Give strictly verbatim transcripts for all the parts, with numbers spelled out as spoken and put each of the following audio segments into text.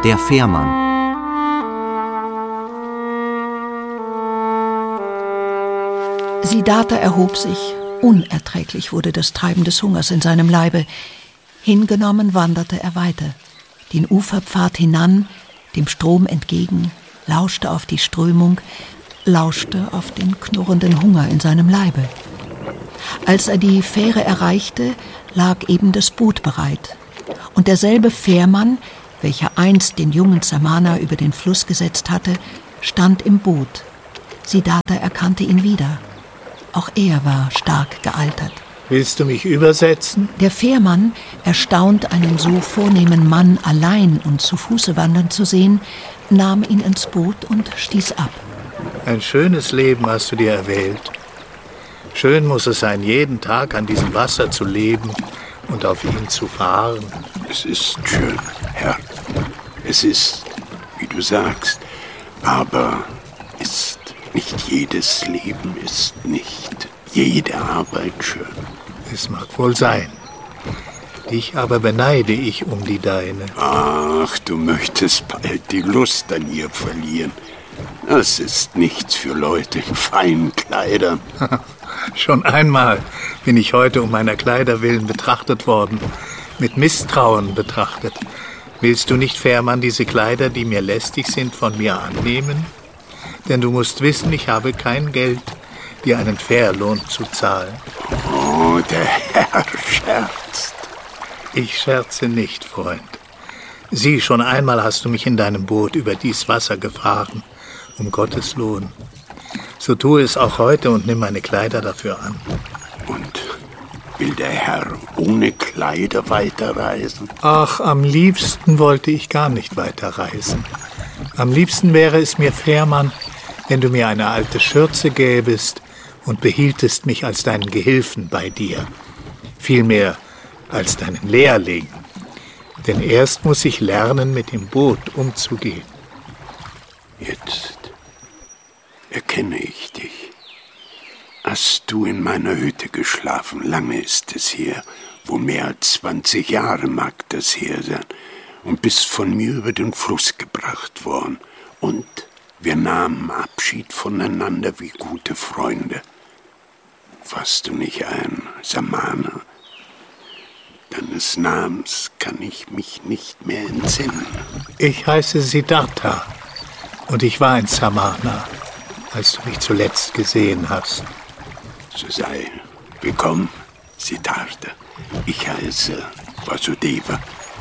Der Fährmann. Siddhartha erhob sich. Unerträglich wurde das Treiben des Hungers in seinem Leibe. Hingenommen wanderte er weiter, den Uferpfad hinan, dem Strom entgegen, lauschte auf die Strömung, lauschte auf den knurrenden Hunger in seinem Leibe. Als er die Fähre erreichte, lag eben das Boot bereit. Und derselbe Fährmann, welcher einst den jungen Samana über den Fluss gesetzt hatte, stand im Boot. Siddhartha erkannte ihn wieder. Auch er war stark gealtert. Willst du mich übersetzen? Der Fährmann, erstaunt, einen so vornehmen Mann allein und zu Fuße wandern zu sehen, nahm ihn ins Boot und stieß ab. Ein schönes Leben hast du dir erwählt. Schön muss es sein, jeden Tag an diesem Wasser zu leben und auf ihm zu fahren. Es ist schön, Herr. Es ist, wie du sagst, aber ist nicht jedes Leben, ist nicht jede Arbeit schön. Es mag wohl sein. Dich aber beneide ich um die deine. Ach, du möchtest bald die Lust an ihr verlieren. Das ist nichts für Leute in feinen Kleidern. Schon einmal bin ich heute um meiner Kleider willen betrachtet worden. Mit Misstrauen betrachtet. Willst du nicht, Fährmann, diese Kleider, die mir lästig sind, von mir annehmen? Denn du musst wissen, ich habe kein Geld, dir einen Fährlohn zu zahlen. Oh, der Herr scherzt. Ich scherze nicht, Freund. Sieh, schon einmal hast du mich in deinem Boot über dies Wasser gefahren, um Gottes Lohn. So tue es auch heute und nimm meine Kleider dafür an. Und will der Herr ohne Kleider weiterreisen? Ach, am liebsten wollte ich gar nicht weiterreisen. Am liebsten wäre es mir, Fährmann, wenn du mir eine alte Schürze gäbest und behieltest mich als deinen Gehilfen bei dir. Vielmehr als deinen Lehrling. Denn erst muss ich lernen, mit dem Boot umzugehen. Jetzt erkenne ich dich. Hast du in meiner Hütte geschlafen? Lange ist es her, wohl mehr als zwanzig Jahre mag das her sein, und bist von mir über den Fluss gebracht worden. Und wir nahmen Abschied voneinander wie gute Freunde. Warst du nicht ein Samana? Deines Namens kann ich mich nicht mehr entsinnen. Ich heiße Siddhartha und ich war ein Samana, als du mich zuletzt gesehen hast. So sei willkommen, Siddhartha. Ich heiße Vasudeva.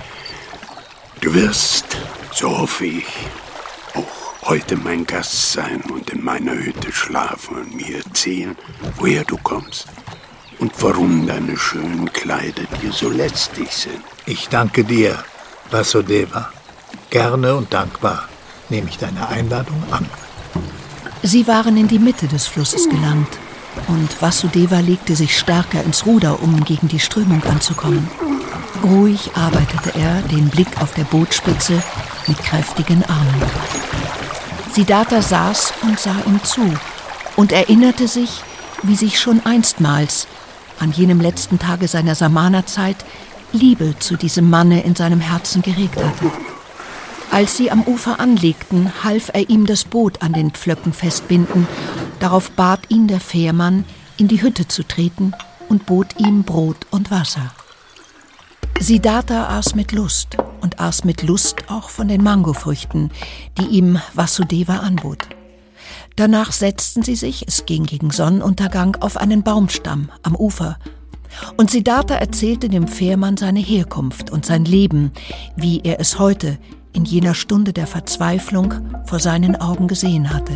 Du wirst, so hoffe ich, auch heute mein Gast sein und in meiner Hütte schlafen und mir erzählen, woher du kommst und warum deine schönen Kleider dir so lästig sind. Ich danke dir, Vasudeva. Gerne und dankbar nehme ich deine Einladung an. Sie waren in die Mitte des Flusses gelangt und Vasudeva legte sich stärker ins Ruder, um gegen die Strömung anzukommen. Ruhig arbeitete er, den Blick auf der Bootspitze, mit kräftigen Armen. Siddhartha saß und sah ihm zu und erinnerte sich, wie sich schon einstmals, an jenem letzten Tage seiner Samana-Zeit, Liebe zu diesem Manne in seinem Herzen geregt hatte. Als sie am Ufer anlegten, half er ihm das Boot an den Pflöcken festbinden. Darauf bat ihn der Fährmann, in die Hütte zu treten und bot ihm Brot und Wasser. Siddhartha aß mit Lust und aß mit Lust auch von den Mangofrüchten, die ihm Vasudeva anbot. Danach setzten sie sich, es ging gegen Sonnenuntergang, auf einen Baumstamm am Ufer. Und Siddhartha erzählte dem Fährmann seine Herkunft und sein Leben, wie er es heute, in jener Stunde der Verzweiflung, vor seinen Augen gesehen hatte.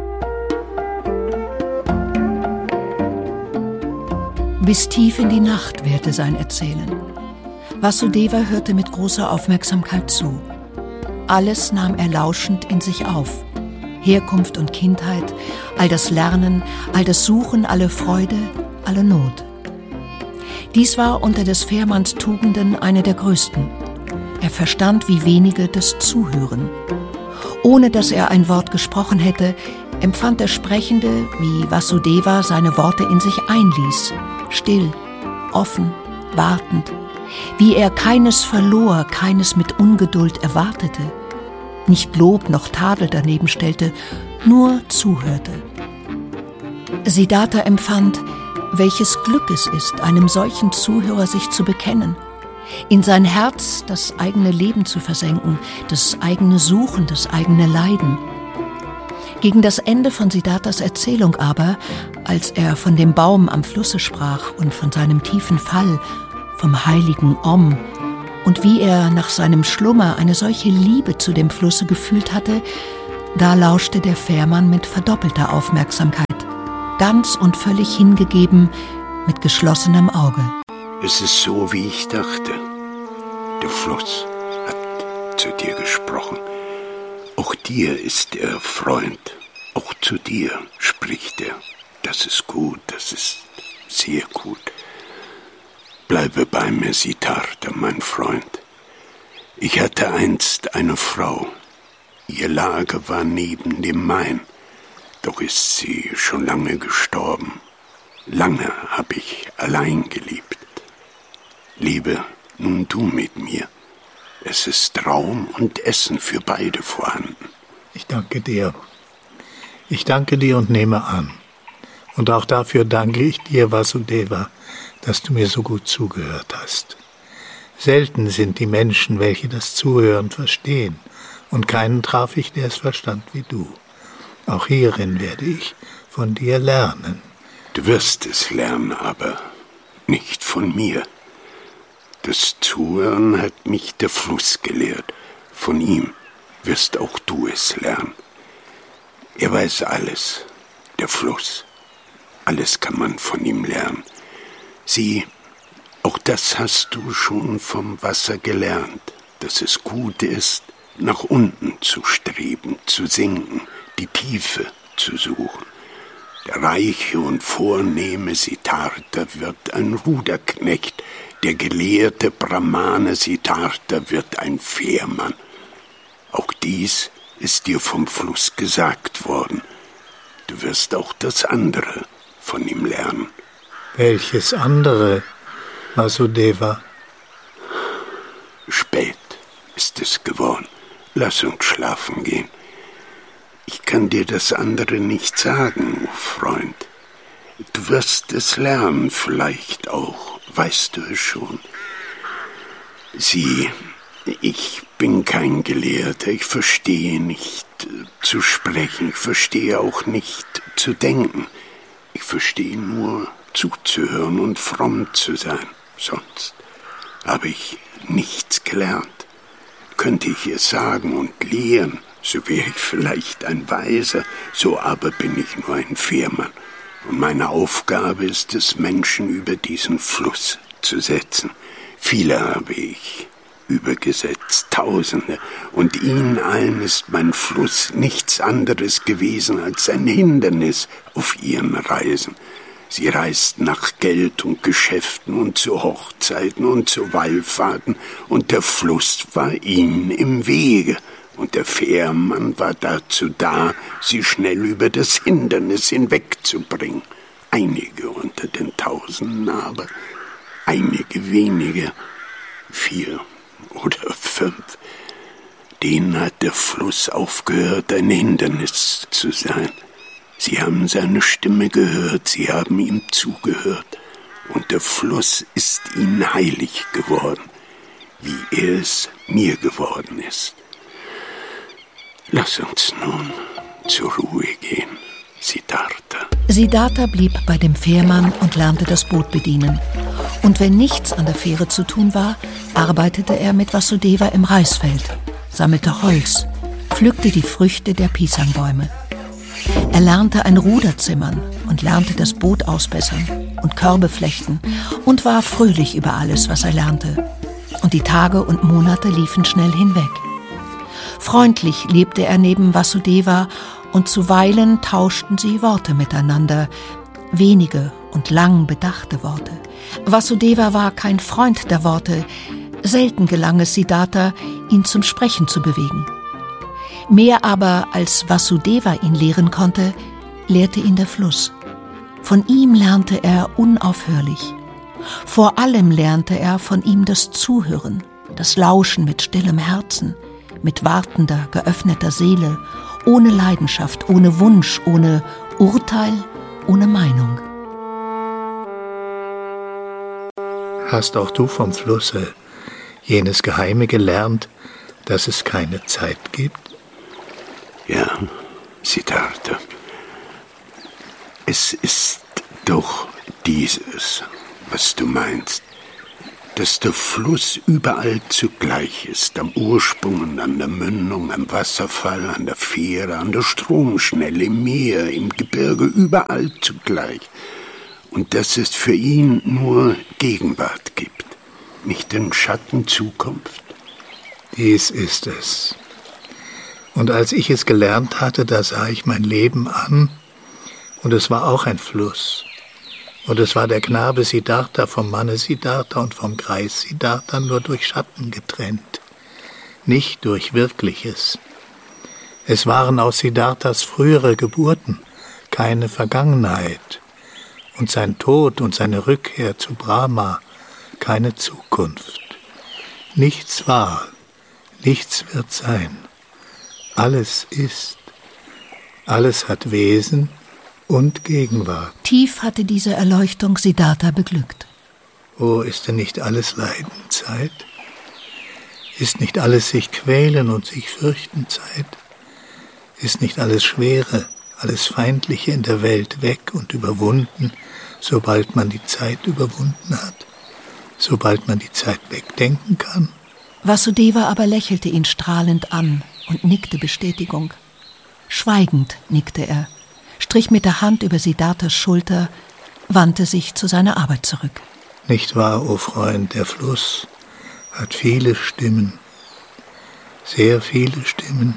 Bis tief in die Nacht währte sein Erzählen. Vasudeva hörte mit großer Aufmerksamkeit zu. Alles nahm er lauschend in sich auf. Herkunft und Kindheit, all das Lernen, all das Suchen, alle Freude, alle Not. Dies war unter des Fährmanns Tugenden eine der größten. Er verstand wie wenige das Zuhören. Ohne dass er ein Wort gesprochen hätte, empfand der Sprechende, wie Vasudeva seine Worte in sich einließ, still, offen, wartend, wie er keines verlor, keines mit Ungeduld erwartete, nicht Lob noch Tadel daneben stellte, nur zuhörte. Siddhartha empfand, welches Glück es ist, einem solchen Zuhörer sich zu bekennen, in sein Herz das eigene Leben zu versenken, das eigene Suchen, das eigene Leiden. Gegen das Ende von Siddharthas Erzählung aber, als er von dem Baum am Flusse sprach und von seinem tiefen Fall, vom heiligen Om, und wie er nach seinem Schlummer eine solche Liebe zu dem Flusse gefühlt hatte, da lauschte der Fährmann mit verdoppelter Aufmerksamkeit, ganz und völlig hingegeben, mit geschlossenem Auge. Es ist so, wie ich dachte. Der Fluss hat zu dir gesprochen. Auch dir ist er Freund. Auch zu dir spricht er. Das ist gut, das ist sehr gut. Bleibe bei mir, Siddhartha, mein Freund. Ich hatte einst eine Frau. Ihr Lager war neben dem Main. Doch ist sie schon lange gestorben. Lange habe ich allein gelebt. Lebe nun du mit mir. Es ist Raum und Essen für beide vorhanden. Ich danke dir. Ich danke dir und nehme an. Und auch dafür danke ich dir, Vasudeva, dass du mir so gut zugehört hast. Selten sind die Menschen, welche das Zuhören verstehen, und keinen traf ich, der es verstand wie du. Auch hierin werde ich von dir lernen. Du wirst es lernen, aber nicht von mir. Das Zuhören hat mich der Fluss gelehrt. Von ihm wirst auch du es lernen. Er weiß alles, der Fluss. Alles kann man von ihm lernen. Sieh, auch das hast du schon vom Wasser gelernt, dass es gut ist, nach unten zu streben, zu sinken, die Tiefe zu suchen. Der reiche und vornehme Siddhartha wird ein Ruderknecht, der gelehrte Brahmane Siddhartha wird ein Fährmann. Auch dies ist dir vom Fluss gesagt worden. Du wirst auch das andere von ihm lernen. Welches andere, Vasudeva? Spät ist es geworden. Lass uns schlafen gehen. Ich kann dir das andere nicht sagen, oh Freund. Du wirst es lernen, vielleicht auch, weißt du es schon. Sieh, ich bin kein Gelehrter, ich verstehe nicht zu sprechen, ich verstehe auch nicht zu denken. Ich verstehe nur zuzuhören und fromm zu sein. Sonst habe ich nichts gelernt. Könnte ich es sagen und lehren, so wäre ich vielleicht ein Weiser, so aber bin ich nur ein Fährmann. Und meine Aufgabe ist es, Menschen über diesen Fluss zu setzen. Viele habe ich übergesetzt, Tausende, und ihnen allen ist mein Fluss nichts anderes gewesen als ein Hindernis auf ihren Reisen. Sie reisten nach Geld und Geschäften und zu Hochzeiten und zu Wallfahrten, und der Fluss war ihnen im Wege, und der Fährmann war dazu da, sie schnell über das Hindernis hinwegzubringen. Einige unter den Tausenden aber, einige wenige, vier oder fünf, denen hat der Fluss aufgehört, ein Hindernis zu sein. Sie haben seine Stimme gehört, sie haben ihm zugehört, und der Fluss ist ihnen heilig geworden, wie er es mir geworden ist. Lass uns nun zur Ruhe gehen, Siddhartha. Siddhartha blieb bei dem Fährmann und lernte das Boot bedienen. Und wenn nichts an der Fähre zu tun war, arbeitete er mit Vasudeva im Reisfeld, sammelte Holz, pflückte die Früchte der Pisangbäume. Er lernte ein Ruder zimmern und lernte das Boot ausbessern und Körbe flechten und war fröhlich über alles, was er lernte. Und die Tage und Monate liefen schnell hinweg. Freundlich lebte er neben Vasudeva, und zuweilen tauschten sie Worte miteinander, wenige und lang bedachte Worte. Vasudeva war kein Freund der Worte, selten gelang es Siddhartha, ihn zum Sprechen zu bewegen. Mehr aber als Vasudeva ihn lehren konnte, lehrte ihn der Fluss. Von ihm lernte er unaufhörlich. Vor allem lernte er von ihm das Zuhören, das Lauschen mit stillem Herzen, mit wartender, geöffneter Seele, ohne Leidenschaft, ohne Wunsch, ohne Urteil, ohne Meinung. Hast auch du vom Flusse jenes Geheime gelernt, dass es keine Zeit gibt? Ja, Siddhartha. Es ist doch dieses, was du meinst, dass der Fluss überall zugleich ist, am Ursprung und an der Mündung, am Wasserfall, an der Fähre, an der Stromschnelle, im Meer, im Gebirge, überall zugleich. Und dass es für ihn nur Gegenwart gibt, nicht den Schatten Zukunft. Dies ist es. Und als ich es gelernt hatte, da sah ich mein Leben an, und es war auch ein Fluss. Und es war der Knabe Siddhartha vom Manne Siddhartha und vom Greis Siddhartha nur durch Schatten getrennt, nicht durch Wirkliches. Es waren aus Siddharthas frühere Geburten keine Vergangenheit und sein Tod und seine Rückkehr zu Brahma keine Zukunft. Nichts war, nichts wird sein. Alles ist, alles hat Wesen und Gegenwart. Tief hatte diese Erleuchtung Siddhartha beglückt. Oh, ist denn nicht alles Leidenzeit? Ist nicht alles sich quälen und sich fürchten Zeit? Ist nicht alles Schwere, alles Feindliche in der Welt weg und überwunden, sobald man die Zeit überwunden hat? Sobald man die Zeit wegdenken kann? Vasudeva aber lächelte ihn strahlend an und nickte Bestätigung. Schweigend nickte er, strich mit der Hand über Siddharthas Schulter, wandte sich zu seiner Arbeit zurück. Nicht wahr, o Freund, der Fluss hat viele Stimmen, sehr viele Stimmen.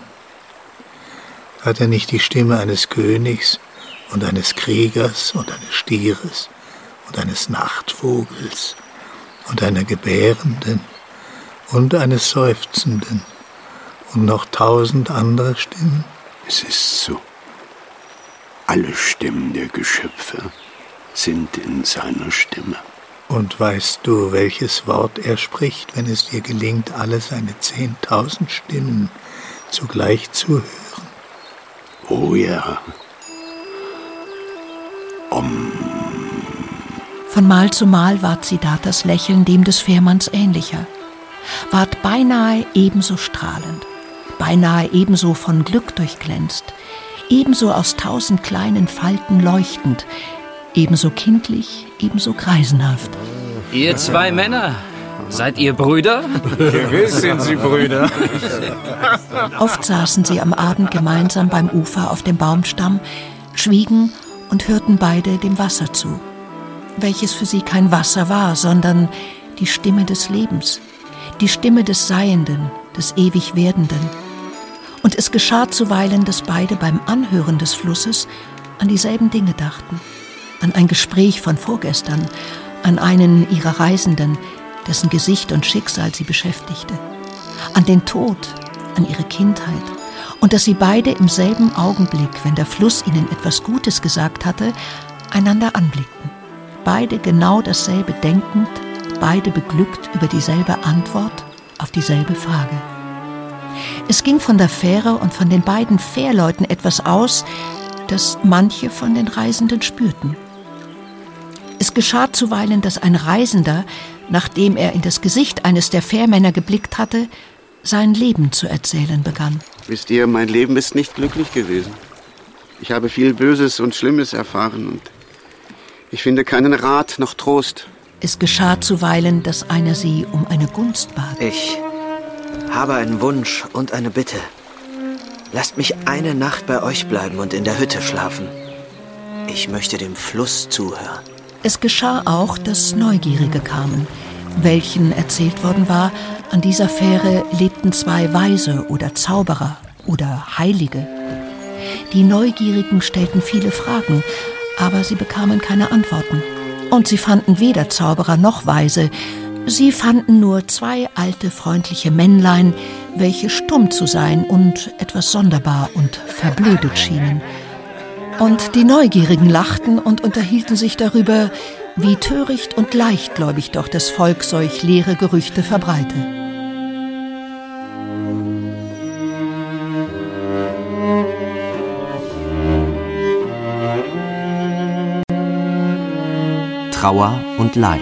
Hat er nicht die Stimme eines Königs und eines Kriegers und eines Stieres und eines Nachtvogels und einer Gebärenden und eines Seufzenden und noch tausend andere Stimmen? Es ist so. Alle Stimmen der Geschöpfe sind in seiner Stimme. Und weißt du, welches Wort er spricht, wenn es dir gelingt, alle seine zehntausend Stimmen zugleich zu hören? Oh ja. Om. Von Mal zu Mal ward Siddharthas Lächeln dem des Fährmanns ähnlicher, ward beinahe ebenso strahlend, beinahe ebenso von Glück durchglänzt, ebenso aus tausend kleinen Falten leuchtend, ebenso kindlich, ebenso greisenhaft. Ihr zwei Männer, seid ihr Brüder? Gewiss sind sie Brüder. Oft saßen sie am Abend gemeinsam beim Ufer auf dem Baumstamm, schwiegen und hörten beide dem Wasser zu, welches für sie kein Wasser war, sondern die Stimme des Lebens, die Stimme des Seienden, des ewig Werdenden. Und es geschah zuweilen, dass beide beim Anhören des Flusses an dieselben Dinge dachten, an ein Gespräch von vorgestern, an einen ihrer Reisenden, dessen Gesicht und Schicksal sie beschäftigte, an den Tod, an ihre Kindheit, und dass sie beide im selben Augenblick, wenn der Fluss ihnen etwas Gutes gesagt hatte, einander anblickten, beide genau dasselbe denkend, beide beglückt über dieselbe Antwort auf dieselbe Frage. Es ging von der Fähre und von den beiden Fährleuten etwas aus, das manche von den Reisenden spürten. Es geschah zuweilen, dass ein Reisender, nachdem er in das Gesicht eines der Fährmänner geblickt hatte, sein Leben zu erzählen begann. Wisst ihr, mein Leben ist nicht glücklich gewesen. Ich habe viel Böses und Schlimmes erfahren und ich finde keinen Rat noch Trost. Es geschah zuweilen, dass einer sie um eine Gunst bat. Ich habe einen Wunsch und eine Bitte. Lasst mich eine Nacht bei euch bleiben und in der Hütte schlafen. Ich möchte dem Fluss zuhören. Es geschah auch, dass Neugierige kamen, welchen erzählt worden war, an dieser Fähre lebten zwei Weise oder Zauberer oder Heilige. Die Neugierigen stellten viele Fragen, aber sie bekamen keine Antworten. Und sie fanden weder Zauberer noch Weise. Sie fanden nur zwei alte, freundliche Männlein, welche stumm zu sein und etwas sonderbar und verblödet schienen. Und die Neugierigen lachten und unterhielten sich darüber, wie töricht und leichtgläubig doch das Volk solch leere Gerüchte verbreite. Trauer und Leid.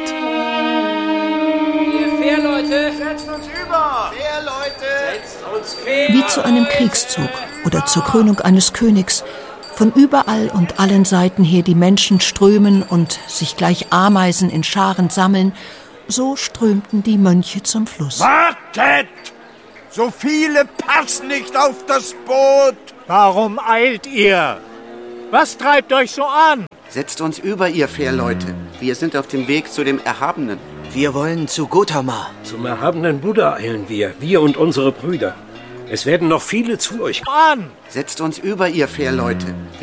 Ihr Fährleute! Setzt uns über! Fährleute! Setzt uns quer! Wie zu einem Kriegszug oder zur Krönung eines Königs. Von überall und allen Seiten her die Menschen strömen und sich gleich Ameisen in Scharen sammeln, so strömten die Mönche zum Fluss. Wartet! So viele passen nicht auf das Boot! Warum eilt ihr? Was treibt euch so an? Setzt uns über, ihr Fährleute. Wir sind auf dem Weg zu dem Erhabenen. Wir wollen zu Gotama. Zum erhabenen Buddha eilen wir, wir und unsere Brüder. Es werden noch viele zu euch An! Setzt uns über, ihr Fährleute.